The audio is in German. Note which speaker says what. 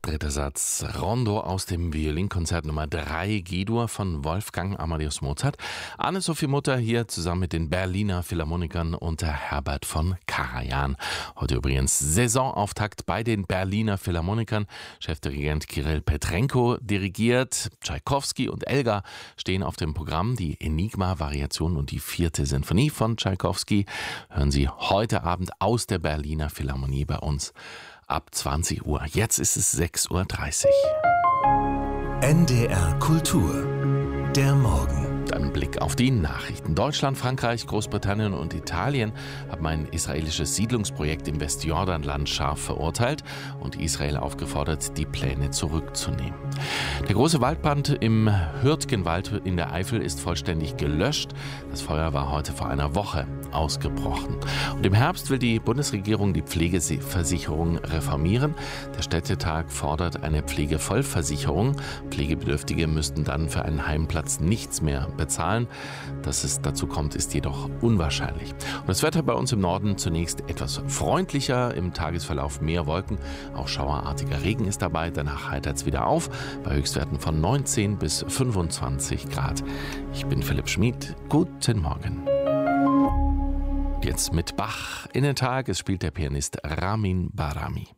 Speaker 1: Dritter Satz, Rondo aus dem Violinkonzert Nummer 3 G-Dur von Wolfgang Amadeus Mozart. Anne-Sophie Mutter hier zusammen mit den Berliner Philharmonikern unter Herbert von Karajan. Heute übrigens Saisonauftakt bei den Berliner Philharmonikern. Chefdirigent Kirill Petrenko dirigiert. Tschaikowski und Elgar stehen auf dem Programm. Die Enigma-Variation und die 4. Sinfonie von Tschaikowski hören Sie heute Abend aus der Berliner Philharmonie bei uns ab 20 Uhr. Jetzt ist es 6:30 Uhr.
Speaker 2: NDR Kultur. Der Morgen.
Speaker 1: Ein Blick auf die Nachrichten. Deutschland, Frankreich, Großbritannien und Italien haben ein israelisches Siedlungsprojekt im Westjordanland scharf verurteilt und Israel aufgefordert, die Pläne zurückzunehmen. Der große Waldbrand im Hürtgenwald in der Eifel ist vollständig gelöscht. Das Feuer war heute vor einer Woche ausgebrochen. Und im Herbst will die Bundesregierung die Pflegeversicherung reformieren. Der Städtetag fordert eine Pflegevollversicherung. Pflegebedürftige müssten dann für einen Heimplatz nichts mehr bezahlen. Dass es dazu kommt, ist jedoch unwahrscheinlich. Und das Wetter bei uns im Norden zunächst etwas freundlicher, im Tagesverlauf mehr Wolken, auch schauerartiger Regen ist dabei, danach heitert es wieder auf, bei Höchstwerten von 19 bis 25 Grad. Ich bin Philipp Schmid, guten Morgen. Jetzt mit Bach in den Tag, es spielt der Pianist Ramin Barami.